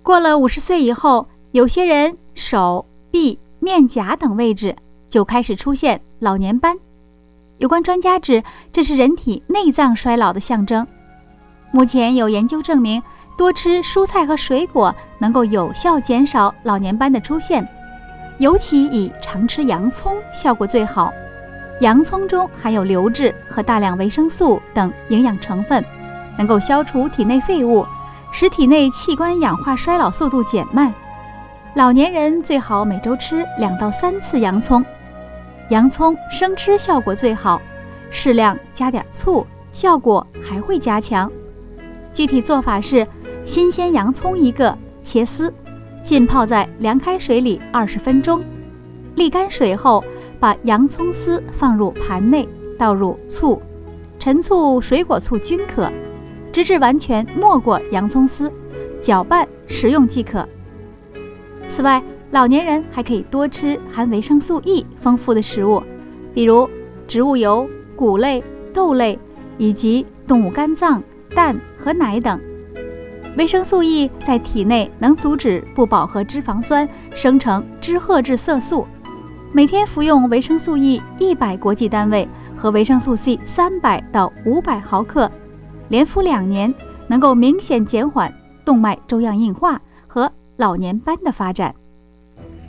过了50岁以后，有些人手、臂、面颊等位置就开始出现老年斑。有关专家指，这是人体内脏衰老的象征。目前有研究证明，多吃蔬菜和水果能够有效减少老年斑的出现，尤其以常吃洋葱效果最好。洋葱中含有硫质和大量维生素等营养成分，能够消除体内废物，使体内器官氧化衰老速度减慢。老年人最好每周吃2到3次洋葱，洋葱生吃效果最好，适量加点醋，效果还会加强。具体做法是：新鲜洋葱1个，切丝，浸泡在凉开水里20分钟，沥干水后，把洋葱丝放入盘内，倒入醋、陈醋、水果醋均可，直至完全没过洋葱丝，搅拌食用即可。此外，老年人还可以多吃含维生素 E 丰富的食物，比如植物油、谷类、豆类以及动物肝脏、蛋和奶等。维生素 E 在体内能阻止不饱和脂肪酸生成脂褐质色素，每天服用维生素 E 100国际单位和维生素 C 300到500毫克，连服2年，能够明显减缓动脉粥样硬化和老年斑的发展。